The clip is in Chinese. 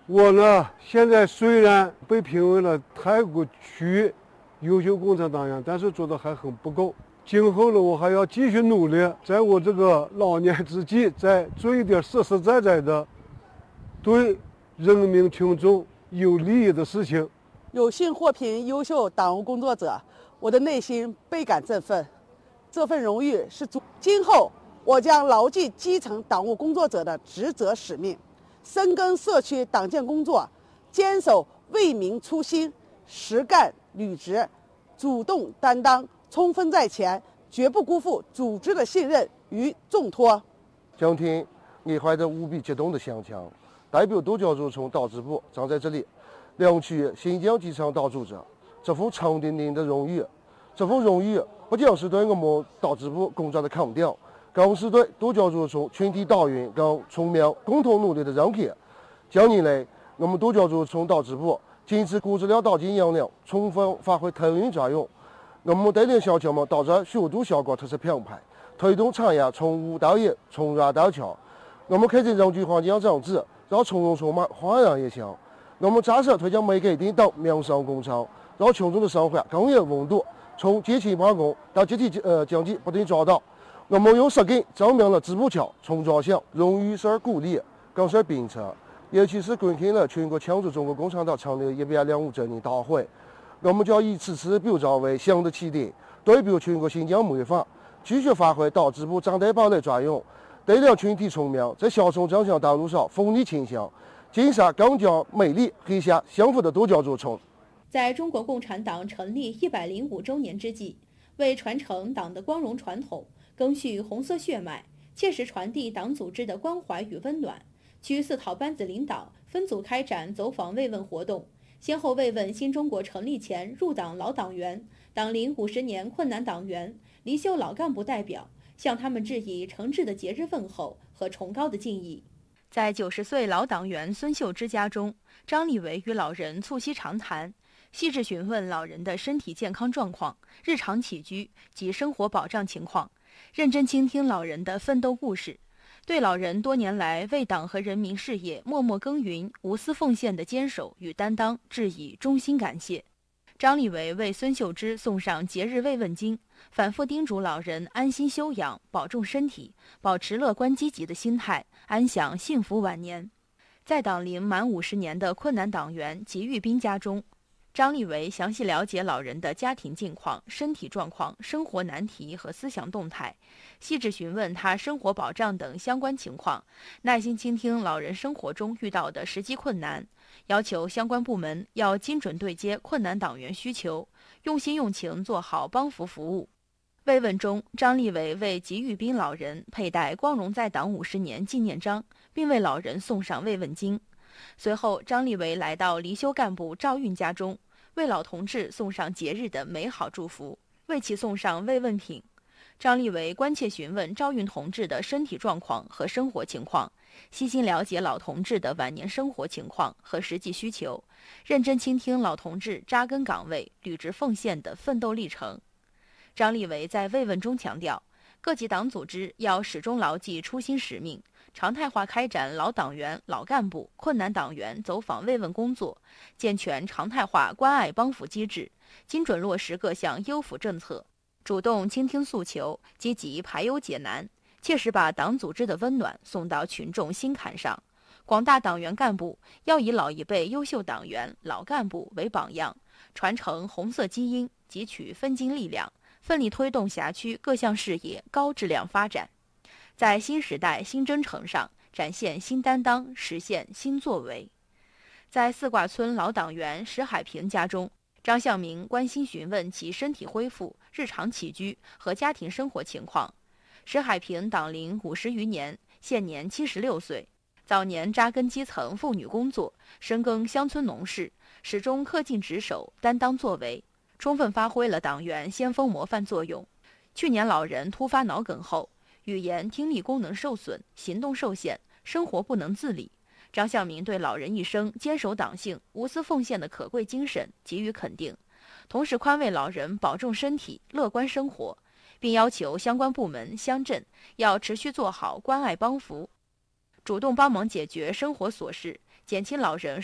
我呢，现在虽然被评为了太谷区优秀共产党员，但是做的还很不够。今后呢，我还要继续努力，在我这个老年之际，再做一点实实在在的对人民群众有利益的事情。 有幸获评优秀党务工作者，我的内心倍感振奋。这份荣誉是今后我将牢记基层党务工作者的职责使命，深耕社区党建工作，坚守为民初心，实干履职，主动担当，冲锋在前，绝不辜负组织的信任与重托。 今天我怀着无比激动的心情，代表杜家族从党支部站在这里，领取新疆基层党组织这份长丁丁的荣誉。这份荣誉不仅是对我们党支部工作的肯定，更是对杜家族从群体党员跟村民共同努力的认可。近年来，我们杜家族从党支部坚持高质量党建引领，充分发挥投运作用。我们带领乡亲们打造小杜相关特色品牌，推动产业从无到有，从软到强。我们开展人居环境整治，让从容从慢焕然一新。我们扎实推进煤改电等民生工程，让群众的生活更有温度。从节庆办公到集体经济不断壮大，我们用实干证明了支部强、从庄性、荣誉是鼓励，更是鞭策。尤其是观看了全国庆祝中国共产党成立105周年大会，我们将以此次表彰为新的起点，代表全国新疆模范，继续发挥党支部站台堡垒作用，带领群体村民在乡村振兴道路上风力前行，建设更加美丽、黑下幸福的杜家族村。 在中国共产党成立105周年之际，为传承党的光荣传统，赓续红色血脉，切实传递党组织的关怀与温暖，区4套班子领导分组开展走访慰问活动，先后慰问新中国成立前入党老党员、党龄50年困难党员、离休老干部代表，向他们致以诚挚的节日问候和崇高的敬意。在90岁老党员孙秀芝家中，张立维与老人促膝长谈，细致询问老人的身体健康状况、日常起居及生活保障情况，认真倾听老人的奋斗故事，对老人多年来为党和人民事业默默耕耘、无私奉献的坚守与担当致以衷心感谢。张立维为孙秀芝送上节日慰问金，反复叮嘱老人安心休养，保重身体，保持乐观积极的心态，安享幸福晚年。在党龄满50年的困难党员吉玉斌家中，张立维详细了解老人的家庭境况、身体状况、生活难题和思想动态，细致询问他生活保障等相关情况，耐心倾听老人生活中遇到的实际困难，要求相关部门要精准对接困难党员需求，用心用情做好帮扶服务。慰问中，张立维为吉玉斌老人佩戴光荣在党50年纪念章，并为老人送上慰问金。随后，张立维来到离休干部赵运家中，为老同志送上节日的美好祝福，为其送上慰问品。张立维关切询问赵运同志的身体状况和生活情况，细心了解老同志的晚年生活情况和实际需求，认真倾听老同志扎根岗位、履职奉献的奋斗历程。张立维在慰问中强调，各级党组织要始终牢记初心使命，常态化开展老党员、老干部、困难党员走访慰问工作，健全常态化关爱帮扶机制，精准落实各项优抚政策，主动倾听诉求，积极排忧解难，切实把党组织的温暖送到群众心坎上。广大党员干部要以老一辈优秀党员、老干部为榜样，传承红色基因，汲取分金力量，奋力推动辖区各项事业高质量发展，在新时代新征程上展现新担当，实现新作为。在四挂村老党员石海平家中，张向明关心询问其身体恢复、日常起居和家庭生活情况。石海平党龄50余年，现年76岁，早年扎根基层妇女工作，深耕乡村农事，始终恪尽职守，担当作为，充分发挥了党员先锋模范作用。去年老人突发脑梗后，语言听力功能受损，行动受限，生活不能自理。张向明对老人一生坚守党性、无私奉献的可贵精神给予肯定，同时宽慰老人保重身体、乐观生活，并要求相关部门、乡镇要持续做好关爱帮扶，主动帮忙解决生活琐事， 减轻老人